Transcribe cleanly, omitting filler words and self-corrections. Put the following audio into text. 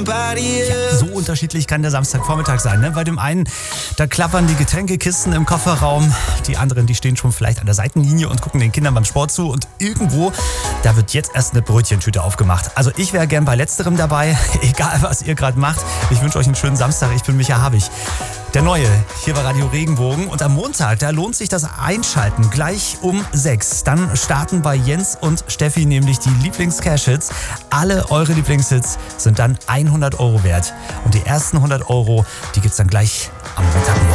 Ja, so unterschiedlich kann der Samstagvormittag sein. Ne? Bei dem einen, da klappern die Getränkekisten im Kofferraum. Die anderen, die stehen schon vielleicht an der Seitenlinie und gucken den Kindern beim Sport zu. Und irgendwo, da wird jetzt erst eine Brötchentüte aufgemacht. Also ich wäre gern bei letzterem dabei. Egal, was ihr gerade macht. Ich wünsche euch einen schönen Samstag. Ich bin Micha Habich. Der Neue, hier bei Radio Regenbogen. Und am Montag, da lohnt sich das Einschalten gleich um 6. Dann starten bei Jens und Steffi nämlich die Lieblings-Cash-Hits. Alle eure Lieblingshits sind dann 100 € wert. Und die ersten 100 €, die gibt's dann gleich am Montag.